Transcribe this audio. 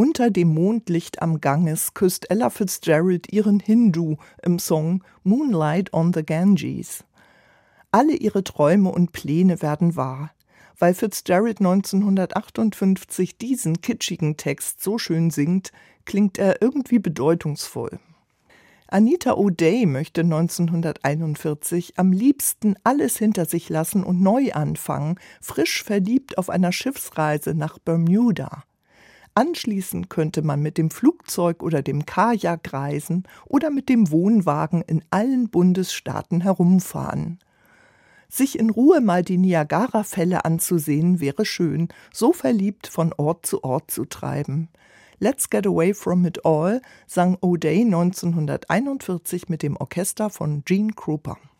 Unter dem Mondlicht am Ganges küsst Ella Fitzgerald ihren Hindu im Song Moonlight on the Ganges. Alle ihre Träume und Pläne werden wahr. Weil Fitzgerald 1958 diesen kitschigen Text so schön singt, klingt er irgendwie bedeutungsvoll. Anita O'Day möchte 1941 am liebsten alles hinter sich lassen und neu anfangen, frisch verliebt auf einer Schiffsreise nach Bermuda. Anschließend könnte man mit dem Flugzeug oder dem Kajak reisen oder mit dem Wohnwagen in allen Bundesstaaten herumfahren. Sich in Ruhe mal die Niagara-Fälle anzusehen, wäre schön, so verliebt von Ort zu Ort zu treiben. Let's Get Away From It All sang O'Day 1941 mit dem Orchester von Gene Krupa.